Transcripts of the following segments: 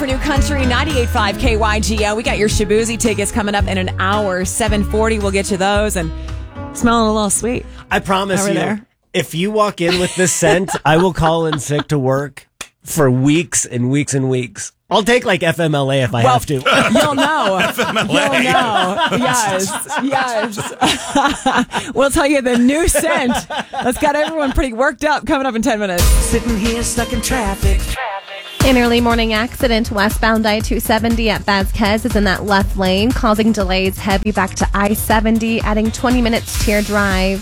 for New Country 98.5 KYGO. We got your Shabuzi tickets coming up in an hour. 7:40. We'll get you those and smelling a little sweet. I promise over you, there. If you walk in with this scent, I will call in sick to work for weeks and weeks and weeks. I'll take like FMLA if I have to. You'll know. FMLA. You'll know. Yes. We'll tell you the new scent that's got everyone pretty worked up coming up in 10 minutes. Sitting here stuck in traffic. An early morning accident westbound I-270 at Vasquez is in that left lane, causing delays heavy back to I-70, adding 20 minutes to your drive.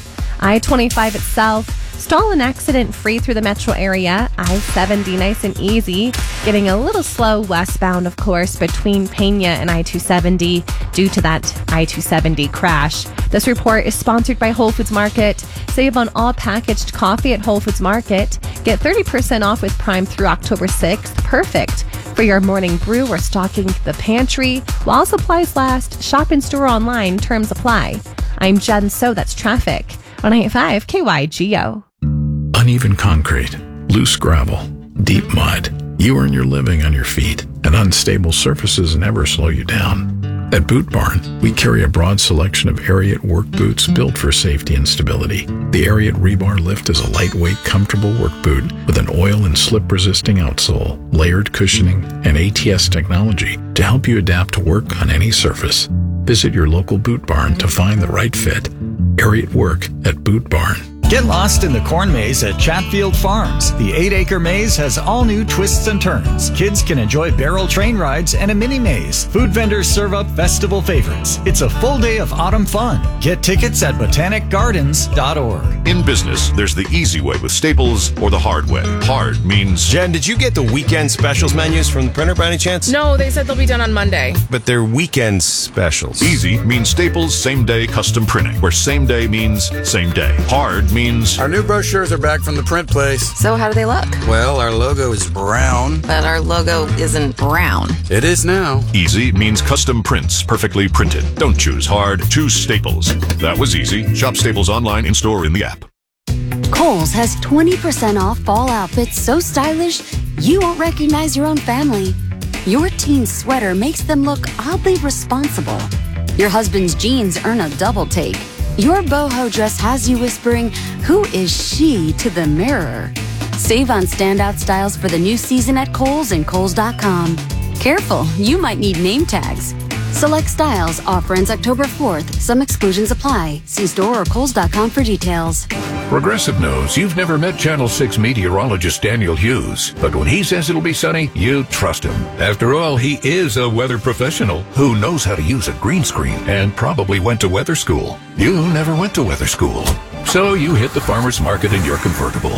I-25 itself, stall and accident free through the metro area. I-70 nice and easy, getting a little slow westbound, of course, between Pena and I-270 due to that I-270 crash. This report is sponsored by Whole Foods Market. Save on all packaged coffee at Whole Foods Market. Get 30% off with Prime through October 6th. Perfect for your morning brew or stocking the pantry. While supplies last, shop in store online. Terms apply. I'm Jen So, that's traffic on 95 KYGO. Uneven concrete, loose gravel, deep mud. You earn your living on your feet, and unstable surfaces never slow you down. At Boot Barn, we carry a broad selection of Ariat work boots built for safety and stability. The Ariat Rebar Lift is a lightweight, comfortable work boot with an oil and slip-resisting outsole, layered cushioning, and ATS technology to help you adapt to work on any surface. Visit your local Boot Barn to find the right fit. Ariat Work at Boot Barn. Get lost in the corn maze at Chatfield Farms. The 8-acre maze has all new twists and turns. Kids can enjoy barrel train rides and a mini maze. Food vendors serve up festival favorites. It's a full day of autumn fun. Get tickets at botanicgardens.org. In business, there's the easy way with Staples or the hard way. Hard means... Jen, did you get the weekend specials menus from the printer by any chance? No, they said they'll be done on Monday. But they're weekend specials. Easy means Staples same-day custom printing, where same day means same day. Hard means... Our new brochures are back from the print place. So how do they look? Well, our logo is brown. But our logo isn't brown. It is now. Easy means custom prints, perfectly printed. Don't choose hard, choose Staples. That was easy. Shop Staples online, in-store, in the app. Kohl's has 20% off fall outfits so stylish you won't recognize your own family. Your teen's sweater makes them look oddly responsible. Your husband's jeans earn a double take. Your boho dress has you whispering, "Who is she?" to the mirror. Save on standout styles for the new season at Kohl's and Kohl's.com. Careful, you might need name tags. Select styles. Offer ends October 4th. Some exclusions apply. See store or Kohl's.com for details. Progressive knows you've never met Channel 6 meteorologist Daniel Hughes, but when he says it'll be sunny, you trust him. After all, he is a weather professional who knows how to use a green screen and probably went to weather school. You never went to weather school, so you hit the farmer's market in your convertible.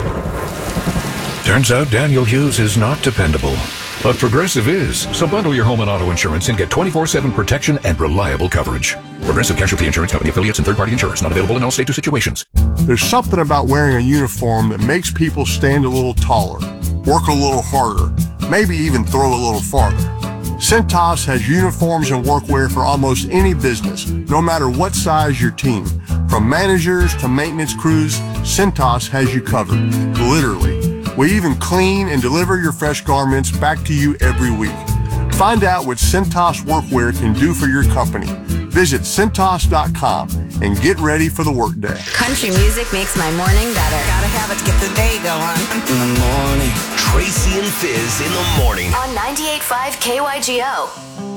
Turns out Daniel Hughes is not dependable. But Progressive is, so bundle your home and auto insurance and get 24/7 protection and reliable coverage. Progressive Casualty Insurance Company affiliates and third-party insurers, not available in all states or situations. There's something about wearing a uniform that makes people stand a little taller, work a little harder, maybe even throw a little farther. Cintas has uniforms and workwear for almost any business, no matter what size your team. From managers to maintenance crews, Cintas has you covered, literally. We even clean and deliver your fresh garments back to you every week. Find out what Cintas Workwear can do for your company. Visit Cintas.com and get ready for the workday. Country music makes my morning better. Gotta have it to get the day going. In the morning. Tracy and Fizz in the morning. On 98.5 KYGO.